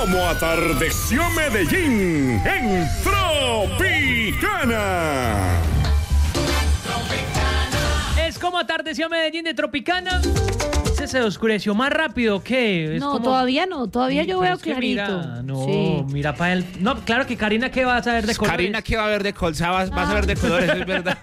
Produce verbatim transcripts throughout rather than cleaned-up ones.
como atardeció Medellín en Tropicana. Es como atardeció Medellín de Tropicana. ¿Se, se oscureció más rápido que? Es no, como... todavía no, todavía yo Pero veo es que clarito. Mira, no, sí. mira para él. No, claro que Karina, ¿qué va a saber de colores? Karina, ¿qué va a ver de colores? Vas, vas a ver de colores, es verdad.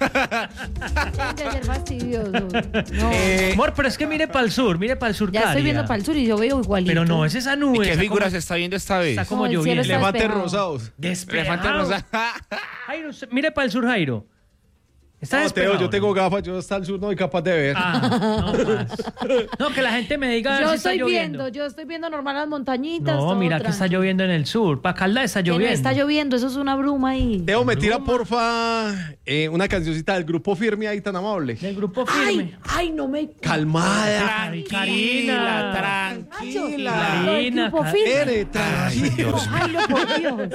De ser fastidioso. No. Eh, amor, pero es que mire para el sur, mire para el sur, Ya Karina. estoy viendo para el sur y yo veo igualito. Pero no, es esa nube. ¿Y qué está figura como- se está viendo esta vez? Está como No, el cielo lloviendo. está Elefantes despejado. rosados. Despejado. Elefante rosa. Jairo, se- mire para el sur, Jairo. Está No, despejado, Teo, yo tengo ¿no? gafas, yo hasta el sur no soy capaz de ver. Ah, no más. No, que la gente me diga a ver Yo si está estoy lloviendo. viendo, yo estoy viendo normal las montañitas. No, todo mira que está tranqui. lloviendo en el sur. Para Caldas está Que no lloviendo. está lloviendo, eso es una bruma ahí. Teo, me tira porfa eh, una cancioncita del grupo Firme ahí tan amable. Del grupo firme. Ay, ay, no me... Calmada. Karina. Tranquila. Lo del Karina, grupo Ka- firme. Ere, tranquilo. Ay, no, por Dios.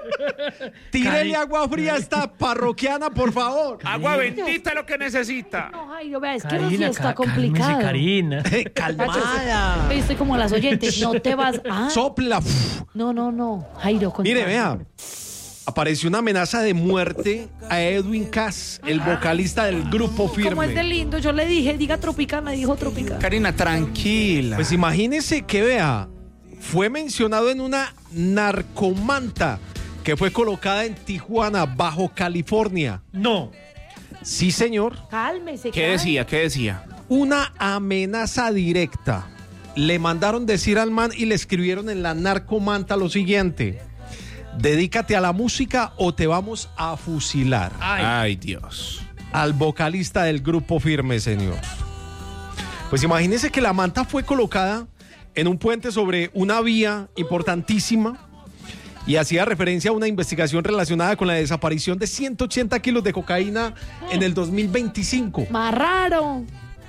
Tírele agua fría a esta parroquiana, por favor. Agua bendita lo que necesita. No, Jairo, vea, es que eso sí Karina, está ca- cálmese, complicado. Karina. Calmada. Yo estoy como las oyentes, no te vas... Ah, Sopla. Uf. no, no, no, Jairo. con- Mire, vea. Apareció una amenaza de muerte a Edwin Cass, el vocalista del grupo Como es de Firme. lindo, yo le dije, diga Tropicana, dijo Tropicana. Karina, tranquila. Pues imagínese que vea, fue mencionado en una narcomanta que fue colocada en Tijuana, Bajo California. No. Sí, señor. Cálmese. ¿Qué cálmese. decía? ¿Qué decía? Una amenaza directa. Le mandaron decir al man y le escribieron en la narcomanta lo siguiente: dedícate a la música o te vamos a fusilar. Ay. Ay, Dios. Al vocalista del grupo Firme, señor. Pues imagínese que la manta fue colocada en un puente sobre una vía importantísima y hacía referencia a una investigación relacionada con la desaparición de ciento ochenta kilos de cocaína en el dos mil veinticinco. Más raro.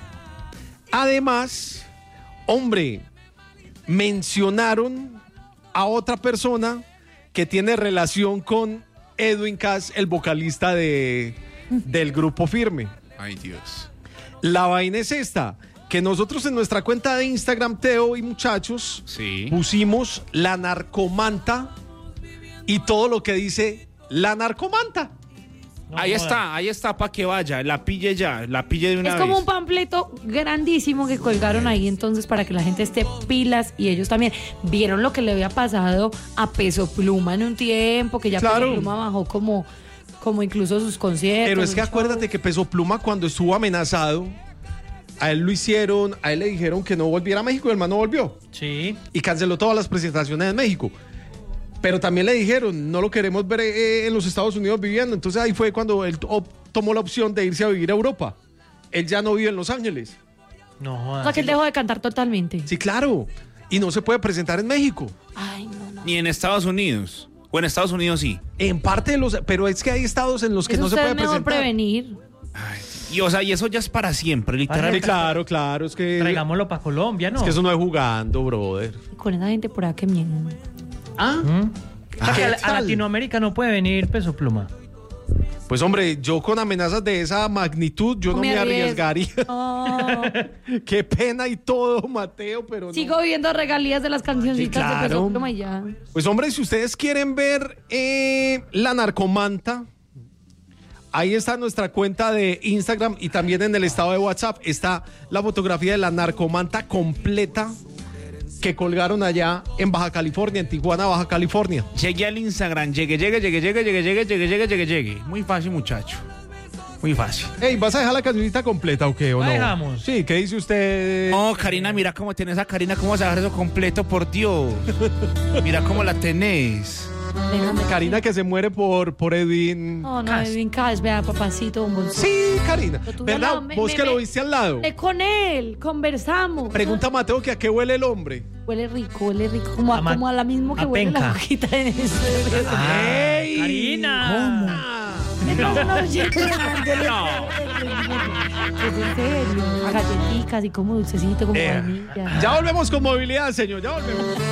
Además, hombre, mencionaron a otra persona que tiene relación con Edwin Cass, el vocalista de, del grupo Firme. Ay, Dios. La vaina es esta, que nosotros en nuestra cuenta de Instagram, Teo y muchachos, Sí. pusimos la narcomanta y todo lo que dice la narcomanta. No Ahí joda. está, ahí está para que vaya, la pille ya, la pille de una Es vez. como un panfleto grandísimo que colgaron ahí entonces para que la gente esté pilas y ellos también vieron lo que le había pasado a Peso Pluma en un tiempo, que ya Claro. Peso Pluma bajó como, como incluso sus conciertos. Pero es que sus acuérdate shows. que Peso Pluma cuando estuvo amenazado, a él lo hicieron, a él le dijeron que no volviera a México y el man no volvió. Sí. Y canceló todas las presentaciones en México. Pero también le dijeron, no lo queremos ver eh, en los Estados Unidos viviendo. Entonces ahí fue cuando él op- tomó la opción de irse a vivir a Europa. Él ya no vive en Los Ángeles. No O jodas. sea, que él dejó de cantar totalmente. Sí, claro. Y no se puede presentar en México. Ay, no, no. Ni en Estados Unidos. O en Estados Unidos sí. En parte de los... Pero es que hay estados en los que Eso no se usted puede es mejor presentar. prevenir. Ay, y o sea, y eso ya es para siempre, Sí, literalmente. claro, claro. Es que, Traigámoslo para Colombia, ¿no? es que eso no es jugando, brother. Con esa gente por acá que mienten. Ah, ¿Mm? O sea, que ¿qué a, a tal? Latinoamérica no puede venir Peso Pluma. pues hombre, yo con amenazas de esa magnitud, yo no, No me me arriesgo. arriesgaría. No. Qué pena y todo, Mateo, pero no. Sigo viendo regalías de las cancioncitas Sí, claro. de Peso Pluma y ya. Pues hombre, si ustedes quieren ver eh, la narcomanta, ahí está nuestra cuenta de Instagram y también en el estado de WhatsApp está la fotografía de la narcomanta completa que colgaron allá en Baja California, en Tijuana, Baja California. Llegué al Instagram, llegue, llegue, llegue, llegue, llegue, llegue, llegue, llegue, llegue, llegue. Muy fácil, muchacho. Muy fácil. Ey, ¿vas a dejar la cancioncita completa o qué? ¿O La no? dejamos. Sí, ¿qué dice usted? No, Karina, mira cómo tenés a Karina, cómo vas a dejar eso completo, por Dios. Mira cómo la tenés. Déjame. Karina que se muere por, por Edwin. No, no, Cass. Edwin Cass, vea, papacito, un bolsón. Sí, Karina. Lo tuve al ¿Verdad? lado, me- Vos me- que lo me- viste al lado. Hablé con él, conversamos. Pregunta a Mateo que a qué huele el hombre. Huele rico, huele rico. Como a, A ma- como a la mismo que a huele la penca. hojita en ese. Ah, ¡Ey! Karina. Ah. No, no, no, yo- No. Es en serio. A galletitas y como dulcecito, como Eh, vainilla. Ya volvemos con movilidad, señor. Ya volvemos.